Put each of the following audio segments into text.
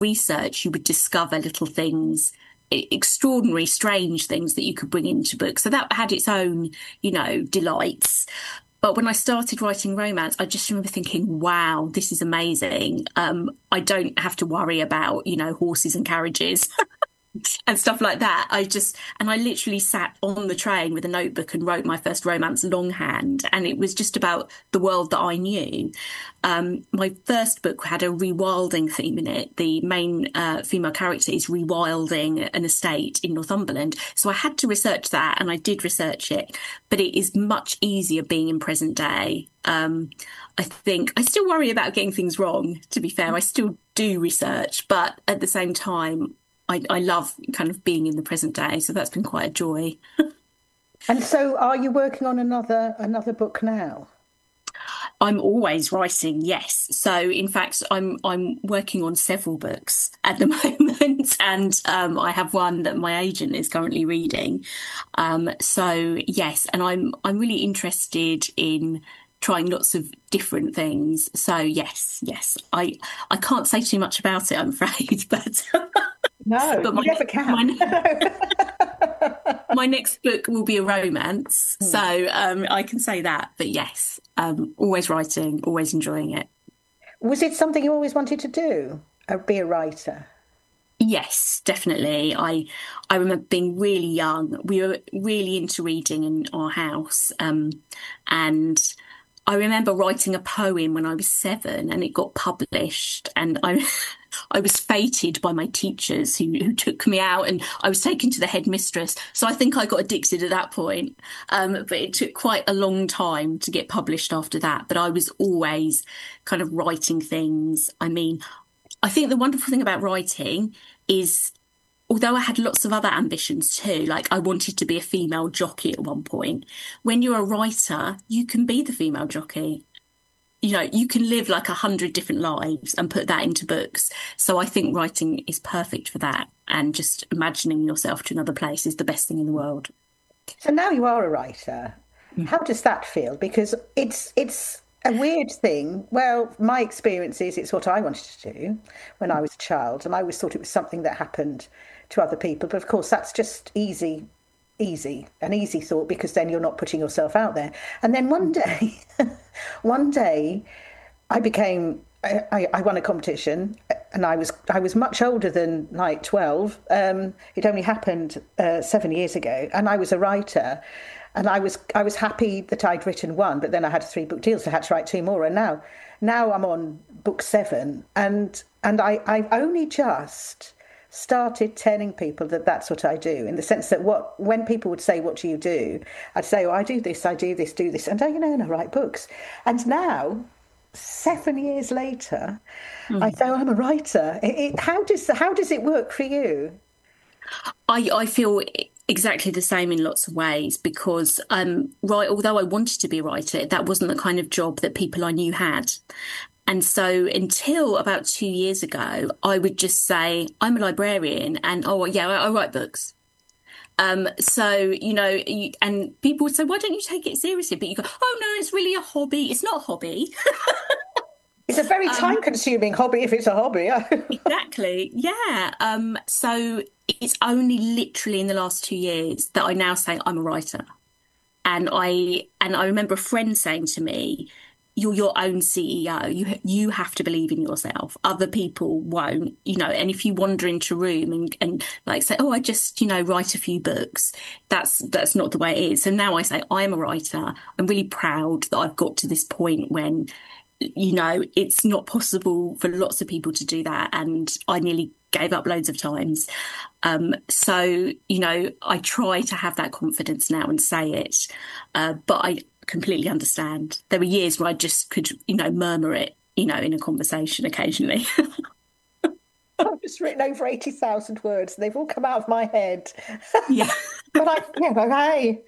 research, you would discover little things, extraordinary, strange things that you could bring into books. So that had its own, delights. But when I started writing romance, I just remember thinking, wow, this is amazing. I don't have to worry about, horses and carriages and stuff like that. I literally sat on the train with a notebook and wrote my first romance longhand. And it was just about the world that I knew. My first book had a rewilding theme in it. The main female character is rewilding an estate in Northumberland. So I had to research that, and I did research it. But it is much easier being in present day. I think I still worry about getting things wrong, to be fair. I still do research, but at the same time, I love kind of being in the present day, so that's been quite a joy. And so, are you working on another book now? I'm always writing, yes. So in fact, I'm working on several books at the moment, and I have one that my agent is currently reading. So yes, and I'm really interested in trying lots of different things. So yes, I can't say too much about it, I'm afraid, but No, but you never can. my next book will be a romance, so Hmm. I can say that. But yes, always writing, always enjoying it. Was it something you always wanted to do? Be a writer? Yes, definitely. I remember being really young. We were really into reading in our house, and I remember writing a poem when I was 7, and it got published. And I I was feted by my teachers who took me out, and I was taken to the headmistress. So I think I got addicted at that point. But it took quite a long time to get published after that. But I was always kind of writing things. I mean, I think the wonderful thing about writing is, although I had lots of other ambitions too, like I wanted to be a female jockey at one point, when you're a writer, you can be the female jockey. You can live like 100 different lives and put that into books. So I think writing is perfect for that. And just imagining yourself to another place is the best thing in the world. So now you are a writer. Mm. How does that feel? Because it's a weird thing. Well, my experience is it's what I wanted to do when I was a child, and I always thought it was something that happened to other people. But of course, that's just an easy thought because then you're not putting yourself out there. And then one day, one day, I became. I won a competition, and I was much older than like 12. It only happened 7 years ago, and I was a writer, and I was happy that I'd written one, but then I had a 3 book deal, so I had to write two more, and now I'm on book 7, and I've only just started telling people that that's what I do, in the sense that when people would say, "What do you do?" I'd say, "Oh, I do this, do this," and and I write books. And now, 7 years later, I Mm. say, "Oh, I'm a writer." How does it work for you? I feel exactly the same in lots of ways because right, although I wanted to be a writer, that wasn't the kind of job that people I knew had. And so until about 2 years ago, I would just say, I'm a librarian and oh, yeah, I write books. And people would say, why don't you take it seriously? But you go, oh, no, it's really a hobby. It's not a hobby. It's a very Um, time-consuming hobby if it's a hobby. exactly. Yeah. So it's only literally in the last 2 years that I now say I'm a writer. And I remember a friend saying to me, "You're your own CEO. You have to believe in yourself. Other people won't, And if you wander into a room and like say, oh, I just write a few books, that's not the way it is. So now I say I am a writer. I'm really proud that I've got to this point when it's not possible for lots of people to do that. And I nearly gave up loads of times. So, I try to have that confidence now and say it. But I completely understand. There were years where I just could, murmur it, in a conversation occasionally. I've just written over 80,000 words. They've all come out of my head. Yeah. But hey,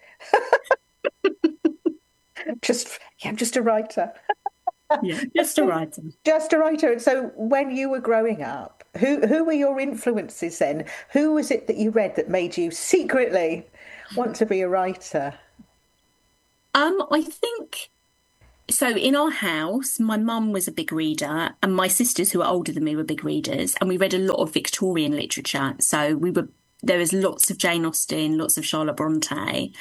I'm just a writer. Yeah. Just a writer. Just a writer. So when you were growing up, who were your influences then? Who was it that you read that made you secretly want to be a writer? I think. So in our house, my mum was a big reader, and my sisters, who are older than me, were big readers, and we read a lot of Victorian literature. So there was lots of Jane Austen, lots of Charlotte Bronte,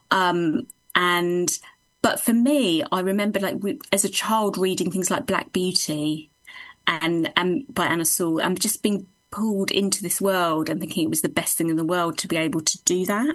and but for me, I remember as a child reading things like Black Beauty and by Anna Sewell, and just being pulled into this world and thinking it was the best thing in the world to be able to do that.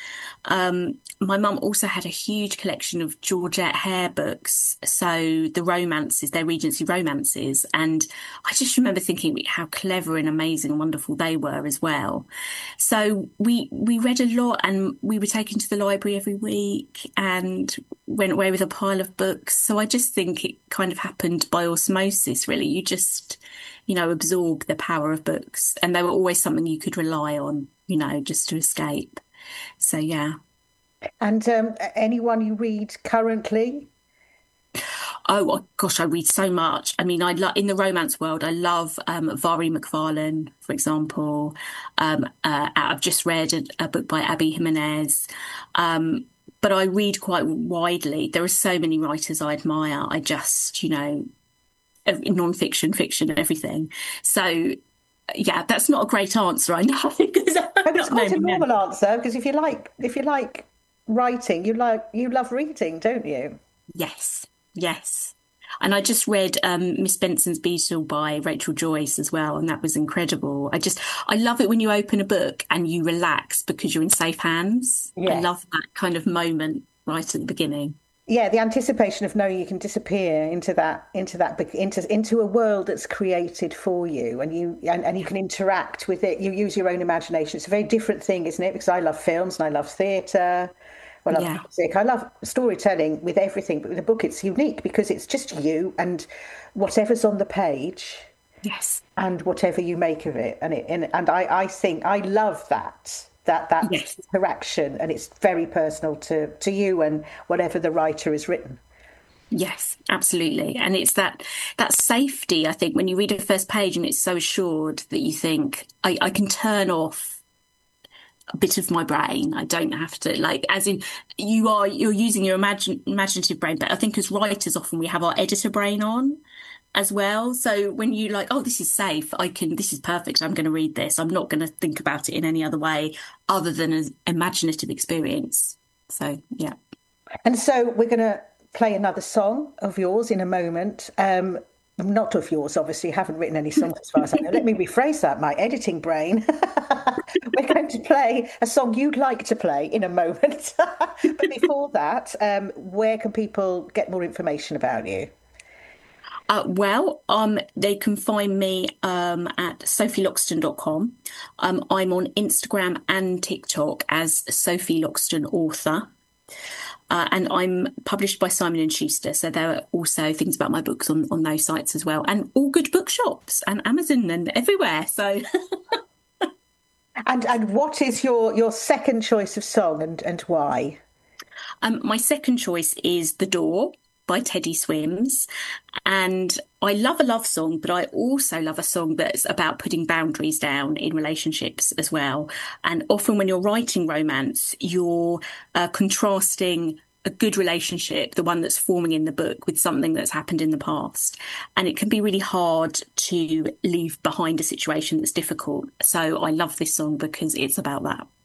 My mum also had a huge collection of Georgette Hare books, so the romances, their Regency romances, and I just remember thinking how clever and amazing and wonderful they were as well. So we read a lot, and we were taken to the library every week and went away with a pile of books. So I just think it kind of happened by osmosis, really. You just, absorb the power of books, and they were always something you could rely on, just to escape. So yeah. And anyone you read currently? Oh gosh, I read so much. I mean, I love in the romance world. I love Vari McFarlane, for example. I've just read a book by Abby Jimenez. But I read quite widely. There are so many writers I admire. I just, non-fiction, fiction, everything. So yeah, that's not a great answer, I know, because I'm And it's not quite a naming them. normal answer because if you like writing, you love reading, don't you? Yes, yes. And I just read Miss Benson's Beetle by Rachel Joyce as well, and that was incredible. I love it when you open a book and you relax because you're in safe hands. I Yes. love that kind of moment right at the beginning. Yeah, the anticipation of knowing you can disappear into a world that's created for you, and you can interact with it. You use your own imagination. It's a very different thing, isn't it? Because I love films and I love theatre. Well, I love Yeah, music. I love storytelling with everything, but with a book, it's unique because it's just you and whatever's on the page yes, and whatever you make of it. And I think I love that yes. interaction, and it's very personal to you and whatever the writer has written. Yes, absolutely. And it's that safety, I think, when you read a first page and it's so assured that you think, I can turn off a bit of my brain. I don't have to as in you're using your imaginative brain, but I think as writers often we have our editor brain on as well. So when you like, oh, this is safe, this is perfect, I'm going to read this. I'm not going to think about it in any other way other than an imaginative experience. So yeah. And so we're going to play another song of yours in a moment. Not of yours, obviously. You haven't written any songs as far as I know. Let me rephrase that, my editing brain. We're going to play a song you'd like to play in a moment. But before that, where can people get more information about you? They can find me at sophieloxton.com. I'm on Instagram and TikTok as Sophie Loxton Author. And I'm published by Simon and Schuster, so there are also things about my books on those sites as well, and all good bookshops and Amazon and everywhere. So, And what is your second choice of song, and why? my second choice is The Door by Teddy Swims, and I love a love song, but I also love a song that's about putting boundaries down in relationships as well. And often when you're writing romance, you're contrasting a good relationship, the one that's forming in the book, with something that's happened in the past. And it can be really hard to leave behind a situation that's difficult. So I love this song because it's about that.